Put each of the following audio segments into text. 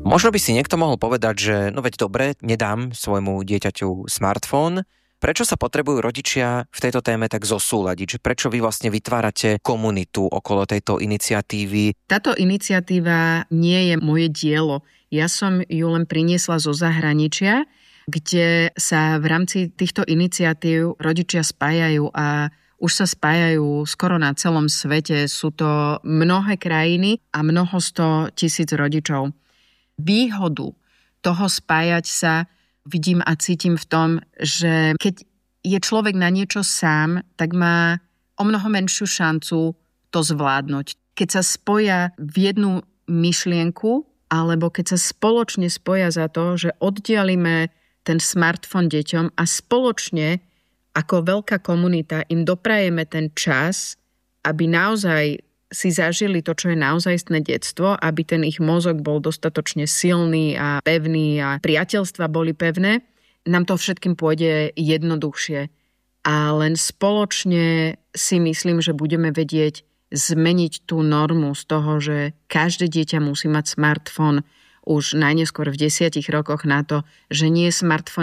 Možno by si niekto mohol povedať, že no veď dobre, nedám svojmu dieťaťu smartfón. Prečo sa potrebujú rodičia v tejto téme tak zosúladiť? Že prečo vy vlastne vytvárate komunitu okolo tejto iniciatívy? Táto iniciatíva nie je moje dielo. Ja som ju len priniesla zo zahraničia, kde sa v rámci týchto iniciatív rodičia spájajú a už sa spájajú skoro na celom svete. Sú to mnohé krajiny a mnoho 100 000 rodičov. Výhodu toho spájať sa vidím a cítim v tom, že keď je človek na niečo sám, tak má o mnoho menšiu šancu to zvládnuť. Keď sa spoja v jednu myšlienku, alebo keď sa spoločne spoja za to, že oddialíme ten smartfón deťom a spoločne ako veľká komunita im doprajeme ten čas, aby naozaj si zažili to, čo je naozajstné detstvo, aby ten ich mozog bol dostatočne silný a pevný a priateľstva boli pevné, nám to všetkým pôjde jednoduchšie. A len spoločne si myslím, že budeme vedieť zmeniť tú normu z toho, že každé dieťa musí mať smartfón už najneskôr v 10 rokoch na to, že nie smartfón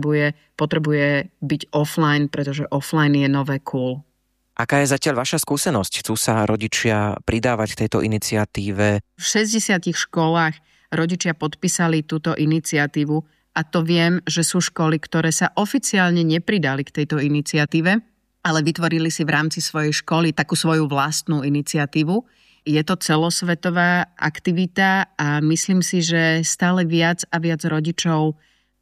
potrebuje byť offline, pretože offline je nové cool. Aká je zatiaľ vaša skúsenosť? Chcú sa rodičia pridávať k tejto iniciatíve? V 60 školách rodičia podpísali túto iniciatívu a to viem, že sú školy, ktoré sa oficiálne nepridali k tejto iniciatíve, ale vytvorili si v rámci svojej školy takú svoju vlastnú iniciatívu. Je to celosvetová aktivita a myslím si, že stále viac a viac rodičov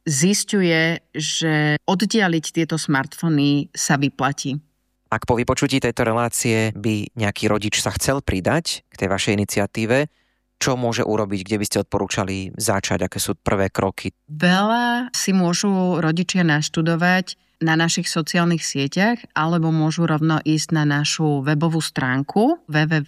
zisťuje, že oddialiť tieto smartfóny sa vyplatí. Ak po vypočutí tejto relácie by nejaký rodič sa chcel pridať k tej vašej iniciatíve, čo môže urobiť, kde by ste odporúčali začať, aké sú prvé kroky? Veľa si môžu rodičia naštudovať na našich sociálnych sieťach, alebo môžu rovno ísť na našu webovú stránku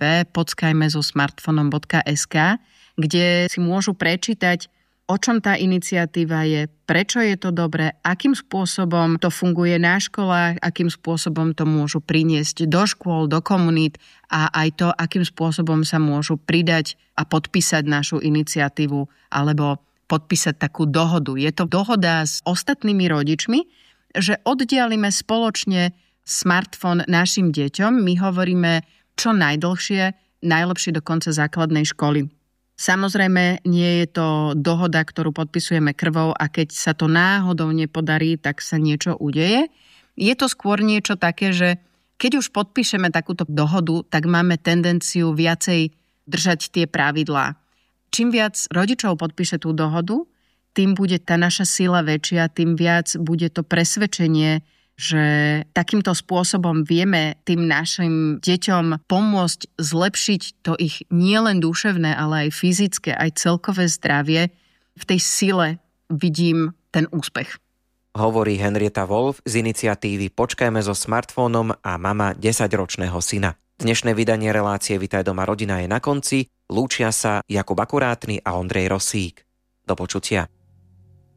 www.pockajmezosmartfonom.sk, kde si môžu prečítať, o čom tá iniciatíva je, prečo je to dobré, akým spôsobom to funguje na školách, akým spôsobom to môžu priniesť do škôl, do komunít a aj to, akým spôsobom sa môžu pridať a podpísať našu iniciatívu alebo podpísať takú dohodu. Je to dohoda s ostatnými rodičmi, že oddialime spoločne smartfón našim deťom. My hovoríme čo najdlhšie, najlepšie do konca základnej školy. Samozrejme, nie je to dohoda, ktorú podpisujeme krvou a keď sa to náhodou nepodarí, tak sa niečo udeje. Je to skôr niečo také, že keď už podpíšeme takúto dohodu, tak máme tendenciu viacej držať tie pravidlá. Čím viac rodičov podpíše tú dohodu, tým bude tá naša sila väčšia, tým viac bude to presvedčenie, že takýmto spôsobom vieme tým našim deťom pomôcť zlepšiť to ich nielen duševné, ale aj fyzické, aj celkové zdravie. V tej sile vidím ten úspech. Hovorí Henrieta Wolf z iniciatívy Počkajme so smartfónom a mama 10-ročného syna. Dnešné vydanie relácie Vitaj doma rodina je na konci. Lúčia sa Jakub Akurátny a Ondrej Rosík. Do počutia.